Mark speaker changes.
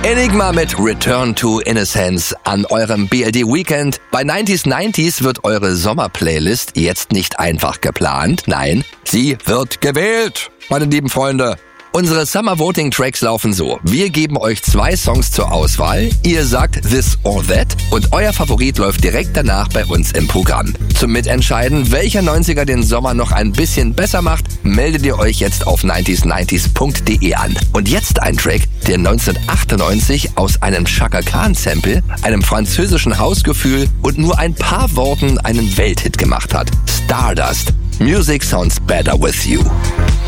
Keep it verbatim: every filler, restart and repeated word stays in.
Speaker 1: Enigma mit Return to Innocence an eurem B L D Weekend. Bei neunziger neunziger wird eure Sommerplaylist jetzt nicht einfach geplant, nein, sie wird gewählt, meine lieben Freunde. Unsere Summer Voting Tracks laufen so. Wir geben euch zwei Songs zur Auswahl, ihr sagt This or That und euer Favorit läuft direkt danach bei uns im Programm. Zum Mitentscheiden, welcher neunziger den Sommer noch ein bisschen besser macht, meldet ihr euch jetzt auf neunzig neunzig punkt de an. Und jetzt ein Track, der neunzehnhundertachtundneunzig aus einem Chaka Khan Sample, einem französischen Hausgefühl und nur ein paar Worten einen Welthit gemacht hat. Stardust. Music sounds better with you.